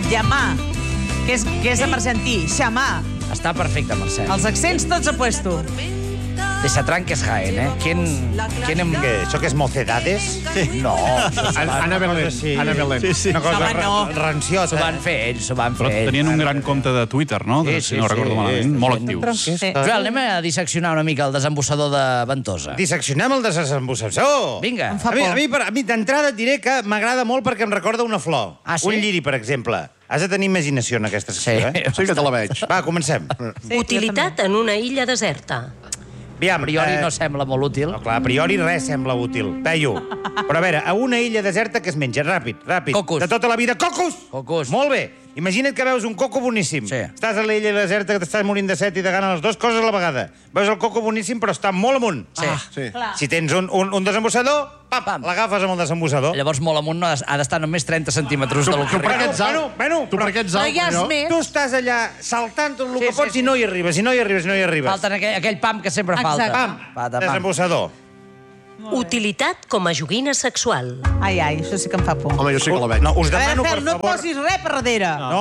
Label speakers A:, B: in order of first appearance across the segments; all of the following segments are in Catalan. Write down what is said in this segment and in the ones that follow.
A: llamar, que és de argentí, xamar.
B: Està perfecte, Mercè.
A: Els accents tots a puesto.
B: Desatranques Jaén, eh?
C: Què, això que és mocedades?
B: No.
D: Ana Belén. Ana Belén.
C: Una cosa
A: Home, no.
C: ranciota.
B: S'ho van fer ells,
E: Però tenien un gran compte de Twitter, no? Si no recordo malament. Molt actius.
A: Sí.
B: Joel, anem a disseccionar una mica el desembossador de Ventosa.
C: Disseccionem el desembossador.
B: Vinga.
A: Em fa por.
C: A mi d'entrada et diré que m'agrada molt perquè em recorda una flor.
B: Ah, sí?
C: Un lliri, per exemple. Has de tenir imaginació en aquesta secció, eh?
D: Sí que te la veig.
C: Va, comencem.
F: Utilitat en una illa deserta.
C: Aviam,
B: A priori no sembla molt útil.
C: No, clar, a priori res sembla útil. Peio. Però a veure, a una illa deserta que es menja? Ràpid.
B: Cocos.
C: De tota la vida, cocos!
B: Cocos.
C: Molt bé. Imagina't que veus un coco boníssim.
B: Sí.
C: Estàs a la illa deserta que t'estàs morint de set i de gana les dues coses a la vegada. Veus el coco boníssim però està molt amunt.
B: Sí.
C: Si tens un desembossador, pam, l'agafes amb el desembossador.
B: Llavors, molt amunt no ha d'estar només 30 centímetres de lo que
D: Tu per què
B: arriba.
D: ets alt? Tu per què ets alt,
A: ja és
D: senyor?
A: més.
C: Tu estàs allà saltant tot el que
B: Sí,
C: pots
B: sí.
C: i no hi arribes, i no hi arribes, i no hi arribes.
B: Falta aquell pam que sempre falta.
A: Exacte.
B: Pam.
C: Desembossador.
F: Utilitat com a joguina sexual.
A: Ai, això sí que em fa por.
D: Home, jo sí que la veig.
C: No, us
A: A veure,
C: demano,
A: Fel,
C: per
A: no et
C: favor...
A: posis res per darrere.
C: No,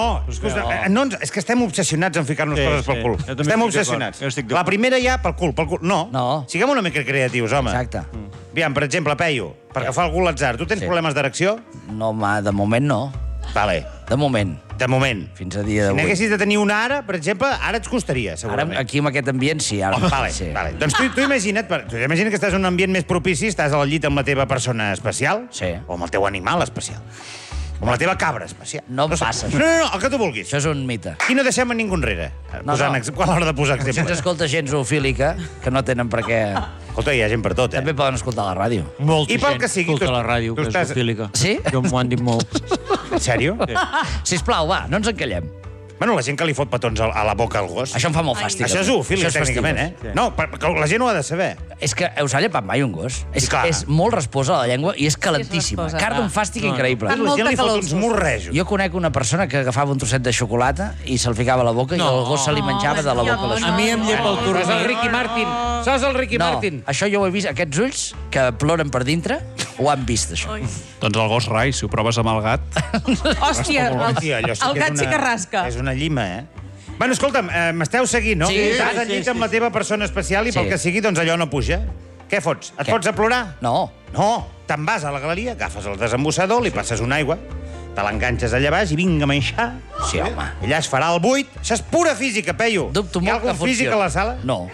C: és que estem obsessionats en ficar-nos coses pel cul.
G: jo també
C: Estem
G: estic
C: obsessionats.
G: d'acord, jo estic d'acord.
C: La primera ja, pel cul. No.
B: No.
C: Siguem una mica creatius, home.
B: Exacte.
C: Aviam, per exemple, Peyu, perquè fa algú l'atzar. Tu tens
B: Sí.
C: problemes d'erecció?
B: No, de moment no.
C: Vale,
B: De moment.
C: de moment.
B: Fins a dia
C: Si
B: d'avui.
C: n'haguessis de tenir una ara, per exemple, ara et costaria,
B: Ara,
C: segurament.
B: aquí amb aquest ambient, sí. Ara,
C: Vale,
B: sí.
C: vale. Doncs tu imagina't que estàs en un ambient més propici, estàs al llit amb la teva persona especial,
B: Sí.
C: o amb el teu animal especial, o amb la teva cabra especial.
B: No em
C: sé.
B: passa, això.
C: No, el que tu vulguis.
B: Això és un mite.
C: I no deixem a ningú enrere,
B: No, no.
C: a l'hora de posar
B: Si ens
C: exemples.
B: escolta gent zoofílica, que no tenen per què...
C: Escolta, hi ha gent per tot, eh?
B: També poden escoltar la ràdio.
G: Molta
C: I pel
G: gent
C: que sigui,
G: escolta
C: tu-
G: la ràdio,
C: tu
G: que és
C: estàs-
G: zoofílica.
B: Sí?
G: Jo m'ho han dit molt.
C: En sèrio?
B: Sisplau, va, no ens encallem.
C: Bueno, la gent que li fot petons a la boca al gos.
B: Això em fa molt fàstic.
C: Això és zoofília, tècnicament, eh?
G: Sí.
C: No, perquè la gent ho ha de saber.
B: És que us ha llepat mai un gos. És,
C: clar.
B: és molt rasposa la llengua i és calentíssima.
A: rasposa.
B: Carda un fàstic increïble.
A: Fan
C: La gent
A: molta
C: li fot
A: calor,
C: uns
A: els
C: morrejos.
B: Jo conec una persona que agafava un trosset de xocolata i se'l ficava a la boca i el gos se li menjava de la boca.
G: A mi em llepa el turmí.
C: Sos el Ricky Martin. Sos el Ricky
B: No,
C: Martin.
B: això jo ho he vist. Aquests ulls que ploren per dintre ho han vist, això.
E: Doncs el gos rai, si ho proves amb el gat...
A: Hòstia,
C: Hòstia, allò sí
A: el
C: que
A: gat
C: és
A: sí que rasca.
C: És una llima, eh? Bueno, escolta'm, m'esteu seguint, no?
B: Sí,
C: Estàs al
G: sí,
C: llit
G: sí,
C: amb la teva persona especial i pel
B: Sí.
C: que sigui, doncs allò no puja. Què fots? Et
B: Què?
C: fots a plorar?
B: No.
C: No, te'n vas a la galeria, agafes el desembossador, li passes una aigua, te l'enganxes allà baix i vinga a manxar.
B: Sí, home.
C: Allà es farà el buit. Això és pura física, Peyu.
B: Dubto
C: Hi ha
B: molt que
C: algun físic
B: funcioni.
C: a la sala?
B: No.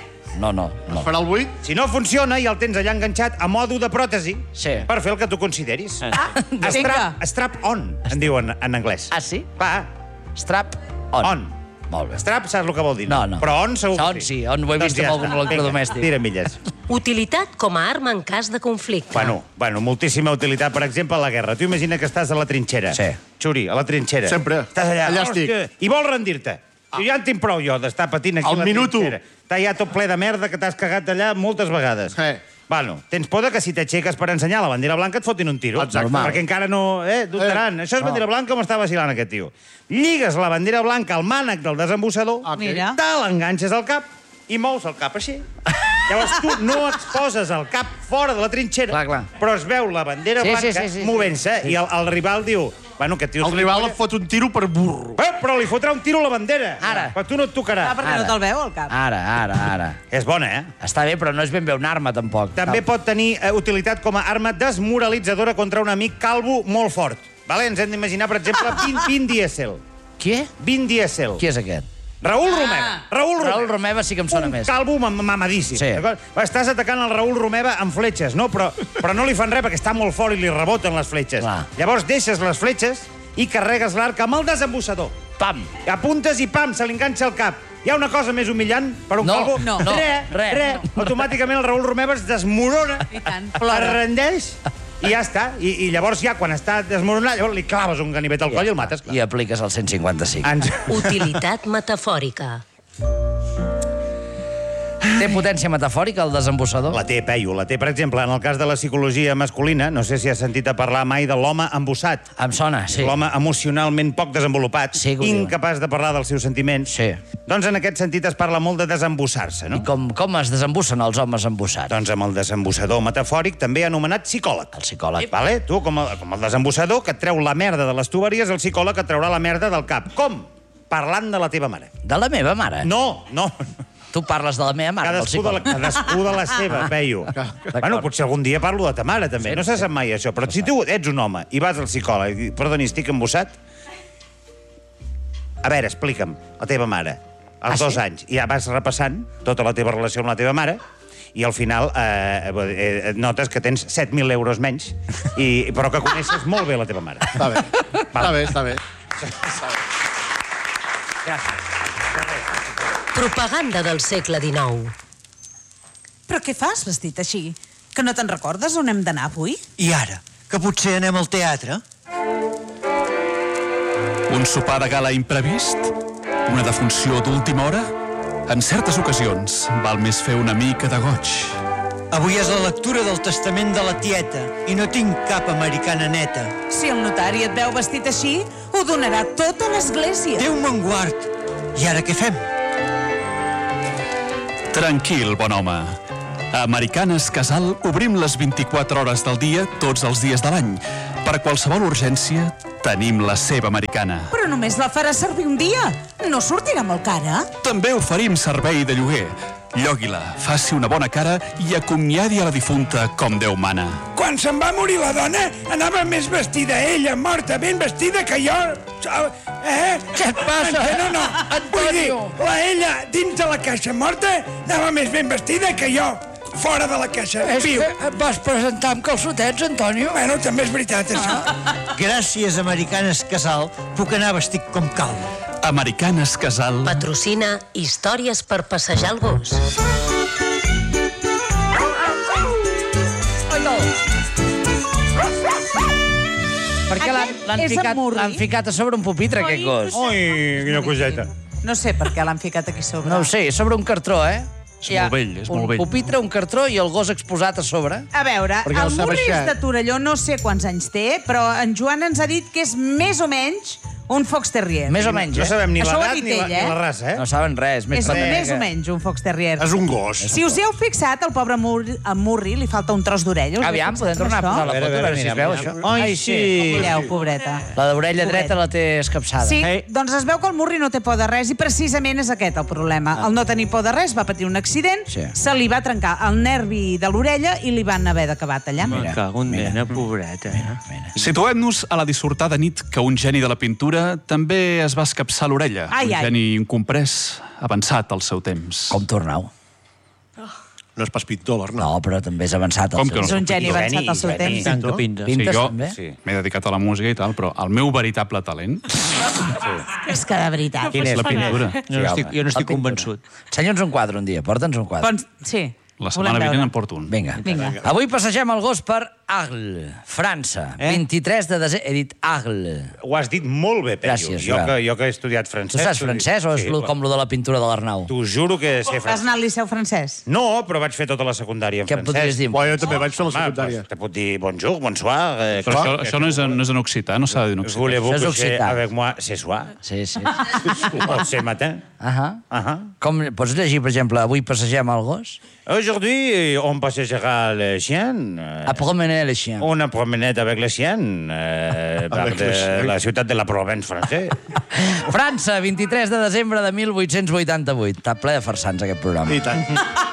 D: Farà el buit?
C: Si no funciona, ja el tens allà enganxat a modo de pròtesi
B: Sí.
C: per fer el que tu consideris.
A: vinga.
C: Strap on, en diuen en anglès.
B: Ah, sí?
C: Va,
B: Strap on.
C: on.
B: Molt bé.
C: Strap saps el que vol dir?
B: No, no.
C: Però on segur
B: On
C: que
B: sí, on ho he vist
C: Doncs
B: amb algun
C: està.
B: electrodomèstic.
C: Vinga, tira milles.
F: Utilitat com a arma en cas de conflicte.
C: Bueno, moltíssima utilitat. Per exemple, a la guerra. Tu imagina que estàs a la trinxera.
B: Sí.
C: Xuri, a la trinxera.
D: Sempre.
C: Estàs allà.
D: Allà estic.
C: hòstia, I vols rendir-te. Jo ja en tinc prou, jo, d'estar patint aquí
D: Al
C: a la
D: minut u.
C: trinxera. Està ja tot ple de merda que t'has cagat allà moltes vegades. Bueno, tens por de que si t'aixeques per ensenyar la bandera blanca et fotin un tiro.
D: Exacte.
C: Perquè encara no... dubtaran. Això és bandera blanca o m'està vacilant aquest tio? Lligues la bandera blanca al mànec del desembossador,
A: Mira.
C: te l'enganxes al cap i mous el cap així. Llavors tu no exposes el cap fora de la trinxera,
B: Clar, clar.
C: però es veu la bandera
B: Sí,
C: blanca
B: sí, sí.
C: movent-se i el rival diu... Bueno, aquest tio...
D: El rival et fot un tiro per burro.
C: Però li fotrà un tiro a la bandera.
B: Ara.
C: Però tu no et tocarà.
A: Ah, perquè no te'l veu, al cap.
B: Ara.
C: És bona, eh?
B: Està bé, però no és ben bé una arma, tampoc.
C: També pot tenir utilitat com a arma desmoralitzadora contra un amic calvo molt fort. Vale? Ens hem d'imaginar, per exemple, Vin Diesel.
B: Qui?
C: Vin Diesel.
B: Qui és aquest?
C: Raül Romeva.
B: Raül Romeva sí que em sona
C: un
B: més.
C: calvo mamadíssim.
B: Sí.
C: d'acord? Estàs atacant el Raül Romeva amb fletxes, no? Però no li fan res perquè està molt fort i li reboten les fletxes.
B: Clar.
C: Llavors deixes les fletxes i carregues l'arc amb el desembossador.
B: Pam!
C: Apuntes i pam, se li enganxa al cap. Hi ha una cosa més humillant per un
B: No,
C: calvo?
B: no,
C: Res. Automàticament el Raül Romeva es desmorona,
A: I tant,
C: es
A: plora.
C: rendeix i ja està. I llavors ja, quan està desmoronat, llavors li claves un ganivet al coll i el mates.
B: I apliques el 155.
C: Ens...
F: Utilitat metafòrica.
B: Té potència metafòrica, el desembussador?
C: La té, Peyu, la té. Per exemple, en el cas de la psicologia masculina, no sé si has sentit a parlar mai de l'home embussat.
B: Em sona, sí.
C: L'home emocionalment poc desenvolupat,
B: Sí, que ho diuen.
C: incapaç de parlar dels seus sentiments.
B: Sí.
C: Doncs en aquest sentit es parla molt de desembussar-se, no?
B: I com es desembussen els homes embussats?
C: Doncs amb el desembussador metafòric, també anomenat psicòleg.
B: El psicòleg.
C: Vale? Tu, com el desembussador que et treu la merda de les tuberies, el psicòleg et traurà la merda del cap. Com? Parlant de la teva mare.
B: De la meva mare?
C: No.
B: Tu parles de la meva mare, del psicòleg.
C: Cadascú de la seva, Peyu. Bueno, potser algun dia parlo de ta mare, també. No se sap mai, això. Però si tu ets un home i vas al psicòleg i dius, perdoni, estic embussat? A veure, explica'm, la teva mare, als 2 anys, i ja vas repassant tota la teva relació amb la teva mare, i al final notes que tens 7.000 euros menys, però que coneixes molt bé la teva mare.
D: Està bé. Està bé.
F: Propaganda del segle XIX.
A: Però què fas vestit així? Que no te'n recordes on hem d'anar avui?
G: I ara? Que potser anem al teatre?
E: Un sopar de gala imprevist? Una defunció d'última hora? En certes ocasions val més fer una mica de goig.
G: Avui és la lectura del testament de la tieta i no tinc cap americana neta.
A: Si el notari et veu vestit així, ho donarà tota l'església.
G: Déu me'n guard. I ara què fem?
E: Tranquil, bon home. A Americanes Casal obrim les 24 hores del dia, tots els dies de l'any. Per a qualsevol urgència, tenim la seva americana.
A: Però només la farà servir un dia. No sortirà molt cara.
E: També oferim servei de lloguer. Llogui-la, faci una bona cara i acomiadi a la difunta com Déu mana.
H: Quan se'n va morir la dona, anava més vestida ella, morta, ben vestida que jo.
G: Què et passa?
H: No. Vull dir, ella dins de la caixa morta anava més ben vestida que jo, fora de la caixa, viu.
G: et vas presentar amb calçotets, Antonio?
H: Bueno, també és veritat, això.
G: Gràcies, Americanes Casal, puc anar vestit com cal.
E: Americanes Casal...
F: Patrocina Històries per passejar el gos.
B: Per què l'han ficat a sobre un pupitre, aquest gos?
C: Ui, quina coseta.
A: No sé per què l'han ficat aquí sobre.
B: No ho sé, sobre un cartró,
E: És molt vell, és molt vell.
B: Un pupitre, un cartró i el gos exposat a sobre.
A: A veure,
D: Perquè
A: el
D: el s'ha
A: Murri és
D: baixat.
A: de Torelló, no sé quants anys té, però en Joan ens ha dit que és més o menys un fox terrier.
B: Més o menys,
C: No sabem ni
A: Això ho ha
C: l'edat
A: dit
C: ni
A: ell,
C: la raça,
B: No saben res.
A: És més o menys un fox terrier.
D: És un gos.
A: Si us hi heu fixat, al pobre Murri li falta un tros d'orella. Us heu
B: Aviam,
A: fixat
B: podem
A: en
B: tornar a
A: això?
B: posar la
C: A veure,
B: foto, a veure si es veu,
C: mira.
B: això.
C: Ai, sí.
A: Mireu, pobreta.
B: La d'orella
A: Pobret.
B: dreta la té escapçada.
A: Sí, doncs es veu que el Murri no té por de res i precisament és aquest el problema. El no tenir por de res va patir un accident,
B: Sí.
A: se li va trencar el nervi de l'orella i li van haver d'acabar tallant.
G: Me cago en nena, pobreta.
E: Situem-nos a la dissortada nit que un geni de la pintura també es va escapçar l'orella.
A: Ai,
E: Un
A: ai.
E: geni incomprès, avançat al seu temps.
B: Com tornau?
D: No és pas pintor, l'Arnau.
B: No, però també és avançat al
E: Com
B: seu
E: que no?
A: És un geni avançat al seu
C: Geni.
A: temps.
G: Tant que pinta.
B: Pintes,
E: jo
B: també?
E: m'he dedicat a la música i tal, però el meu veritable talent
A: És que de veritat.
C: Quin
E: és la pintura.
G: Jo no estic convençut.
B: Ensenya'ns un quadre un dia, porta'ns un quadre.
A: Sí.
E: La setmana
A: volem
E: vinent
A: veure.
E: en porto un.
B: Vinga.
A: Vinga.
B: Avui passegem el gos per Arles, França. 23 de desembre. He dit Arles.
C: Ho has dit molt bé, Peyu.
B: Gràcies,
C: Jo
B: Joan.
C: que he estudiat
B: Tu
C: francès...
B: saps francès o és com lo de la pintura de l'Arnau?
C: T'ho juro que sé
A: Has
C: francès.
A: anat al liceu francès?
C: No, però vaig fer tota la secundària en
B: Què em
C: francès.
B: podries dir?
D: Jo també vaig fer la
C: Home,
D: secundària.
C: pues, te pot dir bonjour, bonsoir...
E: Però això no és en occità, no s'ha de dir en occità.
C: Voulez-vous
B: Això és
C: coucher
B: occità.
C: avec moi ce soir?
B: Sí, sí.
C: O ce matin?
B: Com, pots llegir, per exemple, avui passegem el gos?
C: Aujourd'hui, on passegera le chien.
B: A promener le chien.
C: Una promenade avec le chien
D: Avec le
C: de
D: chien.
C: la ciutat de la Provence francès.
B: França, 23 de desembre de 1888. Està ple de farsans, aquest programa.
D: I tant.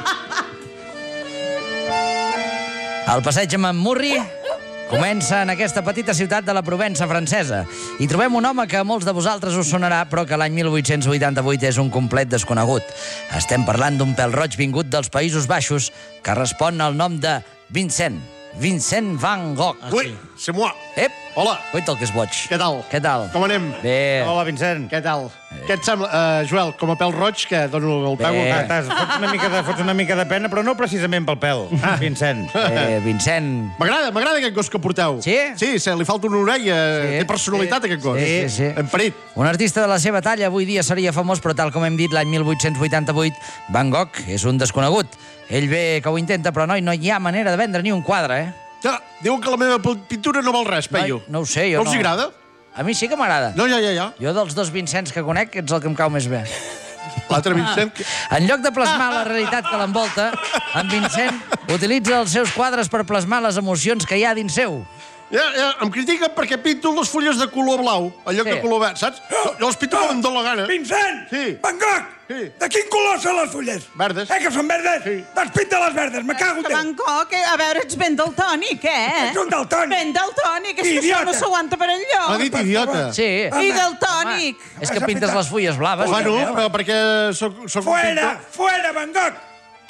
B: El passeig amb en Murri comença en aquesta petita ciutat de la Provença francesa. I trobem un home que a molts de vosaltres us sonarà, però que l'any 1888 és un complet desconegut. Estem parlant d'un pèl-roig vingut dels Països Baixos que respon al nom de Vincent. Vincent Van Gogh.
D: Ui, c'est moi.
B: Ep!
D: Hola.
B: Guaita el que és boig.
D: Què tal?
B: Què tal?
D: Com anem?
B: Bé.
C: Hola, Vincent.
D: Què tal? Què et sembla, Joel, com a pèl roig, que dono el peu?
B: Bé.
C: Fots una mica de pena, però no precisament pel pèl, Vincent.
B: Vincent...
D: M'agrada aquest gos que porteu.
B: Sí?
D: Sí, li falta una orella.
B: Sí.
D: Té personalitat, aquest gos.
B: Sí.
D: Emparit.
B: Un artista de la seva talla avui dia seria famós, però tal com hem dit, l'any 1888, Van Gogh és un desconegut. Ell bé que ho intenta, però, noi, no hi ha manera de vendre ni un quadre,
D: Ja, diuen que la meva pintura no val res, peio.
B: No ho sé, jo
D: no. No els agrada?
B: A mi sí que m'agrada.
D: No, ja.
B: Jo dels dos Vincents que conec, ets el que em cau més bé.
D: L'altre Vincent...
B: En lloc de plasmar la realitat que l'envolta, en Vincent utilitza els seus quadres per plasmar les emocions que hi ha dins seu.
D: Ja, em critiquen perquè pinto les fulles de color blau, en lloc de color verd, saps? Jo les pinto com em dóna la gana.
H: Vincent!
D: Sí.
H: Van Gogh!
D: Sí.
H: De quin color són les fulles?
D: Verdes.
H: Que són verdes?
D: Sí.
H: Doncs pinta-les verdes, me cago en Déu.
A: Van Gogh, a veure, ets ben daltònic,
H: Ets un daltònic.
A: Ben daltònic, és que això
H: Idiota.
A: no s'aguanta per enlloc.
D: M'ha dit idiota.
B: Sí.
A: I daltònic.
B: És que pintes les fulles blaves.
D: Bueno, però perquè soc un
H: Fuera,
D: pintor...
H: fuera, Van Gogh!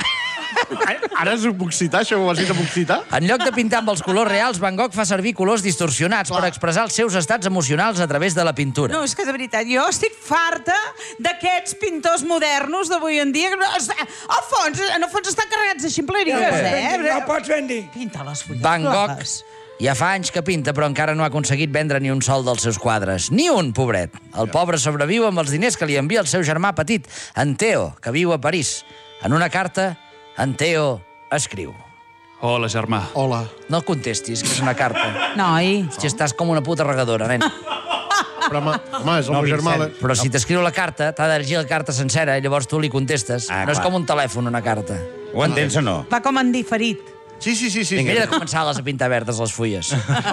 D: Ara és un occità, això ho has dit en occità?
B: En lloc de pintar amb els colors reals, Van Gogh fa servir colors distorsionats per expressar els seus estats emocionals a través de la pintura.
A: No, és que de veritat, jo estic farta d'aquests pintors modernos d'avui en dia. En el fons estan carregats de ximpleries,
H: No pots venir.
A: Pinta les fulles
B: Van Gogh
A: blaves.
B: ja fa anys que pinta, però encara no ha aconseguit vendre ni un sol dels seus quadres. Ni un, pobret. El pobre sobreviu amb els diners que li envia el seu germà petit, en Theo, que viu a París. En una carta, en Theo escriu:
E: Hola, germà.
D: Hola.
B: no contestis, que és una carta.
A: Noi.
B: Si estàs com una puta regadora, nen.
D: Però, home, és el meu germà.
B: Però si t'escriu la carta, t'ha de llegir la carta sencera i llavors tu li contestes.
C: Ah,
B: No és
C: clar.
B: com un telèfon, una carta.
C: Ho entens o no?
A: Va com en diferit.
D: Sí.
B: Ella de començar-les a pintar verdes, les fulles.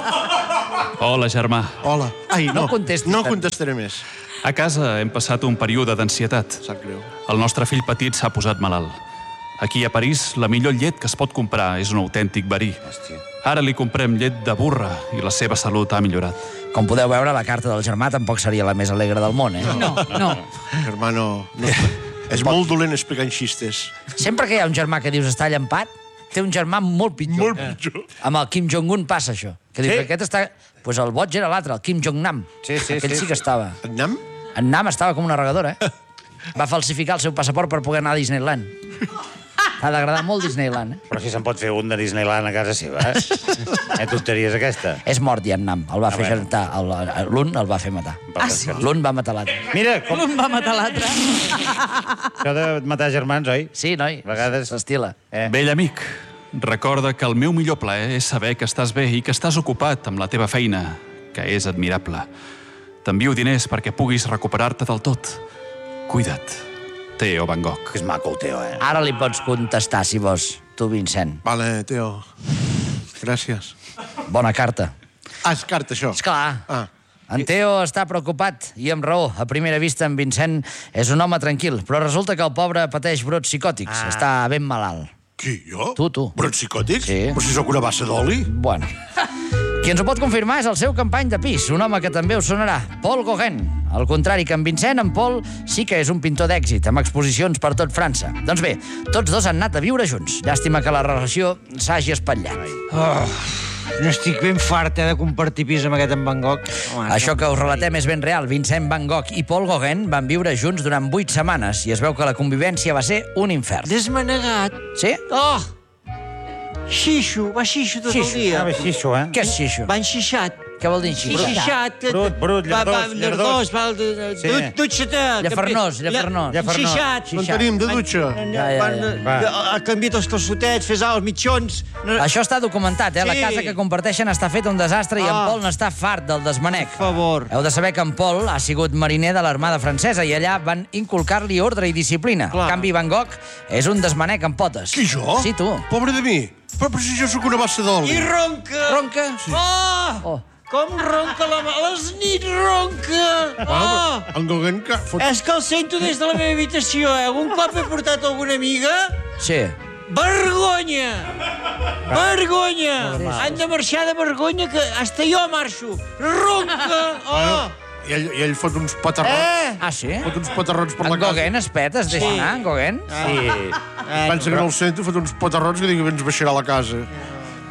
E: Hola, germà.
D: Hola. Ai,
B: No contestis
D: No
B: tant.
D: contestaré més.
E: A casa hem passat un període d'ansietat.
D: Sap greu.
E: El nostre fill petit s'ha posat malalt. Aquí a París, la millor llet que es pot comprar és un autèntic verí. Ara li comprem llet de burra i la seva salut ha millorat.
B: Com podeu veure, la carta del germà tampoc seria la més alegre del món, eh?
A: No.
D: Germà, no. És molt dolent explicant xistes.
B: Sempre que hi ha un germà que dius està llampat, té un germà molt pitjor.
D: Molt pitjor.
B: Amb el Kim Jong-un passa això. Que diu
C: Sí?
B: que aquest està... Pues el boig era l'altre, el Kim Jong-nam.
C: Sí,
B: Aquell sí que estava.
D: En Nam?
B: En Nam estava com una regadora, eh? Va falsificar el seu passaport per poder anar a Disneyland. T'ha d'agradar molt Disneyland, eh?
C: Però si se'n pot fer un de Disneyland a casa seva, eh? Tonteria és aquesta.
B: És mort ja en Nam. El va fer
C: bueno.
B: gentar. L'un el va fer matar.
C: sí?
B: L'un va matar l'altre.
C: Mira, com...
A: Un va matar l'altre.
C: Això de matar germans, oi?
B: Sí, noi.
C: A vegades-
B: S'estila.
E: Vell amic, recorda que el meu millor plaer és saber que estàs bé i que estàs ocupat amb la teva feina, que és admirable. T'envio diners perquè puguis recuperar-te del tot. Cuida't. Theo Van Gogh.
C: Que és maco el Teo, eh?
B: Ara li pots contestar, si vols, tu, Vincent.
D: Vale, Teo. Gràcies.
B: Bona carta.
D: És carta, això.
B: Esclar.
D: Ah.
B: En Theo està preocupat, i amb raó. A primera vista, en Vincent és un home tranquil, però resulta que el pobre pateix brots psicòtics. Està ben malalt.
D: Qui, jo?
B: Tu.
D: Brots psicòtics?
B: Sí.
D: Però si sóc una bassa d'oli.
B: Bueno. Qui ens ho pot confirmar és el seu company de pis, un home que també us sonarà, Paul Gauguin. Al contrari que en Vincent, en Paul sí que és un pintor d'èxit, amb exposicions per tot França. Doncs bé, tots dos han anat a viure junts. Llàstima que la relació s'hagi espatllat.
G: No estic ben fart, de compartir pis amb aquest en Van Gogh. Home,
B: Això que us relatem és ben real. Vincent Van Gogh i Paul Gauguin van viure junts durant 8 setmanes i es veu que la convivència va ser un infern.
G: Desmanegat.
B: Sí?
G: Oh! Xixo, va xixo tot el dia.
C: xixo, eh?
B: Què és xixo?
G: Va enxixat.
B: Què vol dir xixo?
G: Xixat.
C: Brut, llardós.
G: Sí. Dutxa-te.
B: Llafernós.
G: Xixat.
D: No en tenim, de dutxa.
G: Ha canviat els calçotets, fes els mitjons.
B: Això està documentat, eh? La
G: Sí.
B: casa que comparteixen està feta un desastre i en
G: Ah.
B: Paul n'està fart del desmanec.
G: Per favor.
B: Heu de saber que en Paul ha sigut mariner de l'Armada Francesa i allà van inculcar-li ordre i disciplina.
G: Clar.
B: En canvi, Van Gogh és un desmanec amb potes.
D: Qui, jo?
B: Sí, tu.
D: Pobre de mi. Però si jo sóc una bassa d'oli.
G: I ronca.
B: Ronca?
G: Oh!
B: Oh.
G: Com ronca la mà. A les nits ronca. Oh!
D: En Gauguin, que fot...
G: És que el sento des de la meva habitació, eh? Algun cop he portat alguna amiga...
B: Sí.
G: Vergonya! Vergonya! Han de marxar de vergonya, que hasta jo marxo. Ronca! Oh!
D: I ell fot uns patarrons.
B: Ah, sí?
D: Fot uns patarrons per la
B: En
D: casa.
B: Gauguin es peta, es deixa anar, en Gauguin?
C: Sí.
D: Pensa que no el sento, fot uns patarrons que dic que ens baixarà a la casa.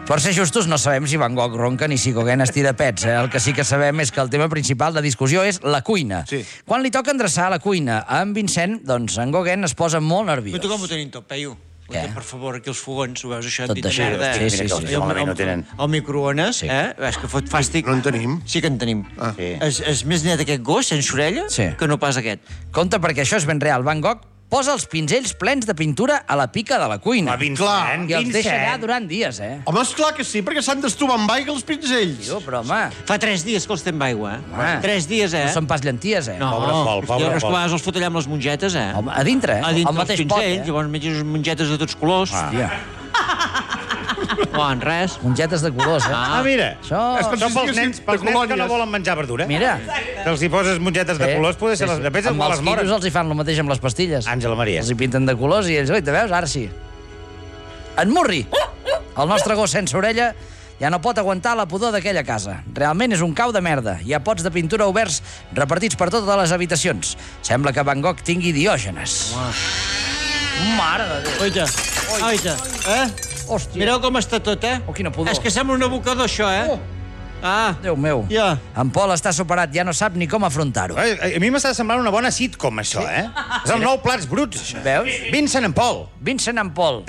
B: Per ser justos, no sabem si Van Gogh ronca ni si Gauguin estira pets. El que sí que sabem és que el tema principal de discussió és la cuina.
D: Sí.
B: Quan li toca endreçar la cuina a en Vincent, doncs en Gauguin es posa molt nerviós.
G: Però tu com ho tenim tot, Peyu?
B: Què?
G: Per favor, aquí els fogons, ho veus, això
B: Tot
G: dit de
B: això,
G: merda.
B: sí, sí, sí.
C: Malament ho tenen.
G: El microones,
B: Sí.
G: és que fot fàstic.
D: No en tenim.
G: Sí que en tenim.
C: Sí.
G: És més net aquest gos, sense orella,
B: Sí.
G: que no pas aquest.
B: Compte, perquè això és ben real. Van Gogh posa els pinzells plens de pintura a la pica de la cuina.
C: Vincent,
B: I els deixa allà durant dies,
D: Home, esclar que sí, perquè s'han d'estovar amb aigua els pinzells.
B: Tio, però, home,
G: Fa 3 dies que els té amb aigua,
B: Home.
G: 3 dies,
B: no són pas llenties,
G: No,
C: Pobre Pol, pobre
G: és que a
C: Pol.
G: vegades els fot allà amb les mongetes,
B: Home, a dintre,
G: A dintre
B: al
G: els
B: mateix pot,
G: pinzells, llavors menges unes mongetes de tots colors.
B: Hòstia,
G: No, en res.
B: mongetes de colors,
C: Ah, mira.
B: Això-
C: És que són pels nens,
D: de
C: pels nens que
D: colònies.
C: no volen menjar verdura.
B: Mira.
C: Que els hi poses mongetes de colors, poder ser les... Després
B: Amb
C: igual
B: els
C: les moren.
B: quillos els hi fan el mateix amb les pastilles.
C: Àngela Maria.
B: Els hi pinten de colors i ells, oi, te veus? Ara sí. En Murri, el nostre gos sense orella, ja no pot aguantar la pudor d'aquella casa. Realment és un cau de merda. Hi ha pots de pintura oberts repartits per totes les habitacions. Sembla que Van Gogh tingui diògenes. Mare de Déu.
G: Oita, oita,
B: Hòstia.
G: Mireu com està tot,
B: Oh, quina pudor.
G: És que sembla un abocador, això, Ah,
B: Déu meu.
G: Ja.
B: En Pol està superat, ja no sap ni com afrontar-ho.
C: A mi m'està semblant una bona sitcom, això, És el nou Plats Bruts, això.
B: Veus?
C: Vincent en Pol.
B: Vincent en Pol.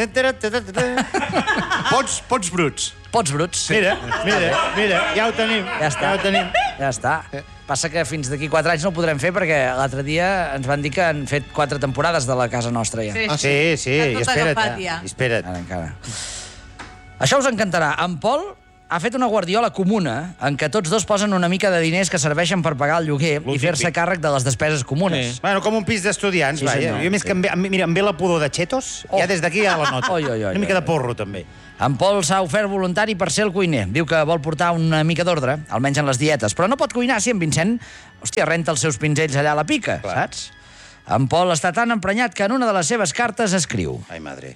D: Pots bruts.
B: Pots bruts.
C: Mira, ja ho tenim.
B: Ja està.
C: Ja ho tenim.
B: Ja està. Passa que fins d'aquí 4 anys no ho podrem fer perquè l'altre dia ens van dir que han fet 4 temporades de la casa nostra ja.
C: Sí,
A: Ja
C: i
A: tot
C: espera't.
A: agafat, ja.
C: Espera't.
B: Ara encara. Això us encantarà. En Pol ha fet una guardiola comuna en què tots dos posen una mica de diners que serveixen per pagar el lloguer i fer-se càrrec de les despeses comunes.
C: Bueno, com un pis d'estudiants,
B: Sí,
C: vaja.
B: senyor.
C: Jo més que mira, em ve la pudor de chetos, ja des d'aquí ja la noto.
B: Oi, oi, oi,
C: Una mica
B: oi.
C: de porro, també.
B: En Pol s'ha ofert voluntari per ser el cuiner. Diu que vol portar una mica d'ordre, almenys en les dietes, però no pot cuinar si en Vincent, hòstia, renta els seus pinzells allà a la pica, saps? En Pol està tan emprenyat que en una de les seves cartes escriu:
C: Ai, madre.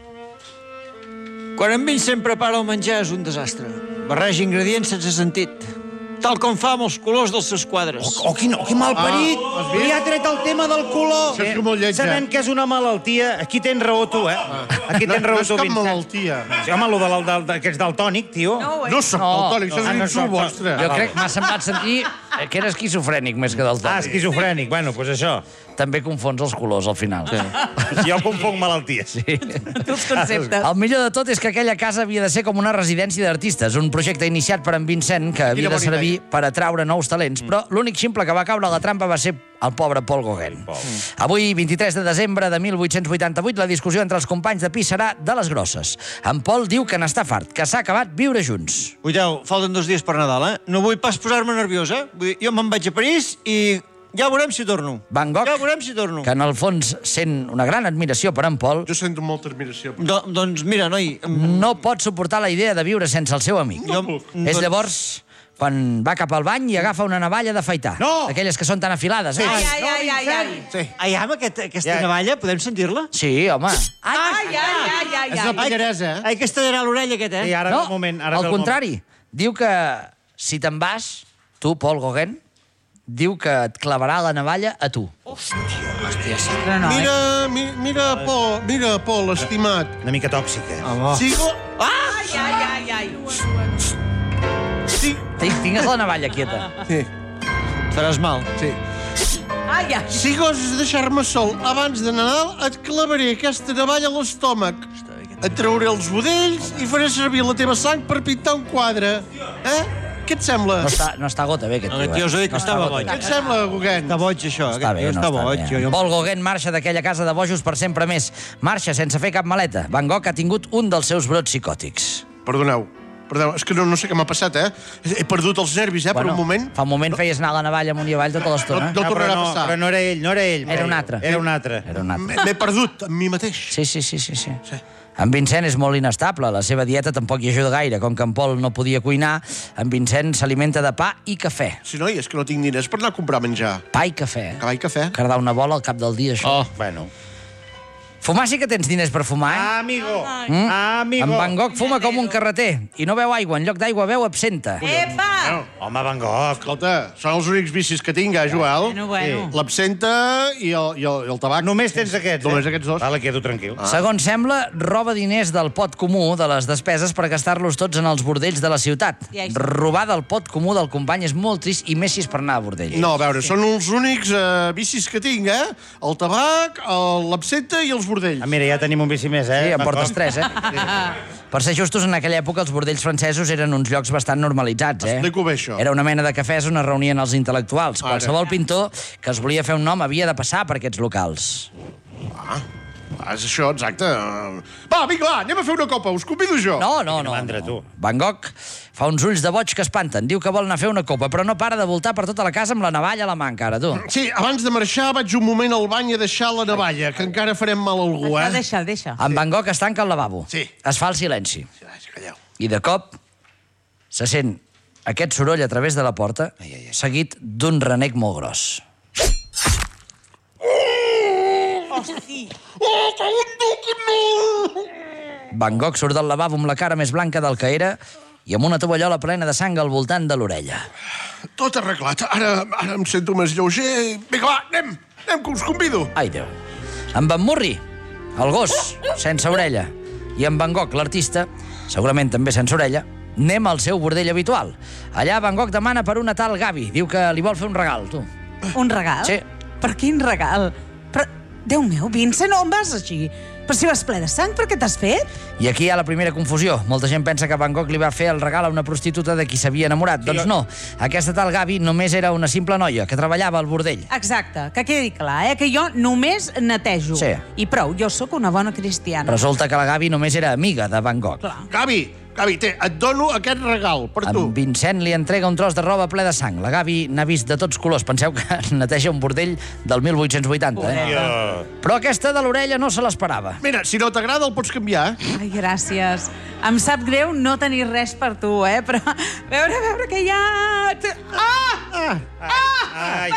G: Quan en Vincent prepara el menjar és un desastre. Barreja ingredients sense sentit, tal com fa amb els colors dels seus quadres.
C: Oh, quin malparit!
D: has vist?
C: Li ha tret el tema del color.
D: Saps com el lletja?
C: Sabent que és una malaltia, aquí tens raó tu, Aquí tens raó
D: No és
C: tu,
D: cap
C: Vincent.
D: malaltia.
C: Sí, home, allò que ets daltònic, tio.
D: No sóc daltònic, això és un
C: no
D: insult
C: soc-
D: vostre.
B: jo crec que m'ha semblat sentir que era esquizofrènic més que del tot.
C: Esquizofrènic, bueno, doncs això.
B: També confons els colors al final. Sí.
C: Jo confonc malalties. Sí.
A: Els conceptes.
B: El millor de tot és que aquella casa havia de ser com una residència d'artistes, un projecte iniciat per en Vincent que havia de
D: bona
B: servir per atraure nous talents, però l'únic ximple que va caure a la trampa va ser el pobre Paul Gauguin. Avui, 23 de desembre de 1888, la discussió entre els companys de pis serà de les grosses. En Paul diu que n'està fart, que s'ha acabat viure junts.
G: Cuideu, falten 2 dies per Nadal, No vull pas posar-me nerviós, Vull dir, jo me'n vaig a París i ja veurem si torno.
B: Van Gogh,
G: Ja veurem si torno.
B: que en el fons sent una gran admiració per en Paul,
D: Jo sento molta admiració.
G: Doncs mira, noi,
B: no pot suportar la idea de viure sense el seu amic.
G: jo...
B: És llavors quan va cap al bany i agafa una navalla d'afaitar.
C: No!
B: Aquelles que són tan afilades.
A: Ai, ai, ai, ai.
G: Sí. Ai, aquesta
C: Ja.
G: navalla, podem sentir-la?
B: Sí, home.
A: Ai, ai, ai, ai,
D: És una
A: ai.
D: pallaresa,
G: Ai, que es tallarà l'orella, aquest,
C: I ara
B: No,
C: ve el moment. Ara ve
B: al
C: el
B: contrari. Diu que si te'n vas, tu, Paul Gauguin, diu que et clavarà la navalla a tu.
A: Però no,
D: Mira, Pol, estimat.
C: Una mica tòxica.
D: Sigo...
A: Ai, ai, ai, ai.
D: Sí,
B: Tingues la navalla quieta.
D: sí,
G: Faràs mal.
D: sí.
A: Ai, ai.
D: Si goses deixar-me sol abans de Nadal, et clavaré aquesta navalla a l'estómac. Et trauré els budells i faré servir la teva sang per pintar un quadre. Què et sembla?
B: No està gota bé, aquest
G: No,
B: tio.
G: tio, us he dit que
B: No està
G: estava
B: gota
G: boig.
B: bé.
D: Què et sembla, Gauguin?
G: Està boig, això.
B: Està bé, no
G: està boig.
B: bé. Paul Gauguin marxa d'aquella casa de bojos per sempre més. Marxa sense fer cap maleta. Van Gogh ha tingut un dels seus brots psicòtics.
D: Perdoneu, és que no sé què m'ha passat, He perdut els nervis, per un moment.
B: Fa un moment feies anar la navalla amunt i avall tota l'estona.
D: No tornarà a passar.
C: Però no era ell, no era ell.
B: Era un altre.
C: Era un altre.
B: Era un altre.
D: M'he perdut amb mi mateix.
B: Sí. En Vincent és molt inestable, la seva dieta tampoc hi ajuda gaire. Com que en Paul no podia cuinar, en Vincent s'alimenta de pa i cafè.
D: Sí, noi, és que no tinc diners per anar a comprar menjar.
B: Pa i cafè.
D: Cavall cafè.
B: Cardar una bola al cap del dia, això.
C: Bueno.
B: Fumar sí que tens diners per fumar,
C: Amigo. Amigo.
B: En Van Gogh fuma com un carreter i no beu aigua, en lloc d'aigua beu absenta.
A: Epa!
C: Home, Van Gogh.
D: Escolta, són els únics vicis que tinc, Joel.
A: Bueno.
D: L'absenta i el tabac.
C: Només tens aquests,
D: Només aquests dos.
C: Vale, quedo tranquil.
B: Segons sembla, roba diners del pot comú de les despeses per gastar-los tots en els bordells de la ciutat.
A: Ja hi
B: Robar del pot comú del company és molt trist i més si és per anar a bordell.
D: No, a veure, són els únics vicis que tinc, El tabac, l'absenta i els bordells.
C: Mira, ja tenim un bici més,
B: Sí, en
C: Van
B: portes
C: Gogh?
B: 3, Per ser justos, en aquella època els bordells francesos eren uns llocs bastant normalitzats,
D: Explico bé, això.
B: Era una mena de cafès on es reunien els intel·lectuals.
D: Ara.
B: Qualsevol pintor que es volia fer un nom havia de passar per aquests locals.
D: És això, exacte. Va, vinga, va, anem a fer una copa, us convido jo.
B: No.
C: mandra, tu.
B: Van Gogh fa uns ulls de boig que espanten. Diu que vol anar a fer una copa, però no para de voltar per tota la casa amb la navalla a la mà, encara, tu.
D: Sí, abans de marxar vaig un moment al bany a deixar la navalla, que encara farem mal a algú,
A: Deixa.
B: En Van Gogh es tanca al lavabo.
D: Sí.
B: Es fa el silenci.
D: Calleu.
B: I de cop se sent aquest soroll a través de la porta, seguit d'un renec molt gros. Van Gogh surt del lavabo amb la cara més blanca del que era i amb una tovallola plena de sang al voltant de l'orella.
D: Tot arreglat. Ara em sento més lleuger. Vinga, va, anem, que us convido.
B: Ai, Déu. En Van Murri, el gos, sense orella, i en Van Gogh, l'artista, segurament també sense orella, anem al seu bordell habitual. Allà Van Gogh demana per una tal Gavi. Diu que li vol fer un regal, tu.
A: Un regal?
B: Sí.
A: Per quin regal? Però, Déu meu, Vincent, on vas així? Però si vas ple de sang, per què t'has fet?
B: I aquí hi ha la primera confusió. Molta gent pensa que Van Gogh li va fer el regal a una prostituta de qui s'havia enamorat. Doncs no, aquesta tal Gavi només era una simple noia que treballava al bordell.
A: Exacte, que quedi clar, que jo només netejo.
B: Sí.
A: I prou, jo sóc una bona cristiana.
B: Resulta que la Gavi només era amiga de Van Gogh.
A: Clar.
D: Gavi, et dono aquest regal per tu.
B: En Vincent li entrega un tros de roba ple de sang. La Gavi n'ha vist de tots colors. Penseu que neteja un bordell del 1880, Però aquesta de l'orella no se l'esperava.
D: Mira, si no t'agrada el pots canviar,
A: Ai, gràcies. Em sap greu no tenir res per tu, però... A veure, que hi ha...
C: Ai,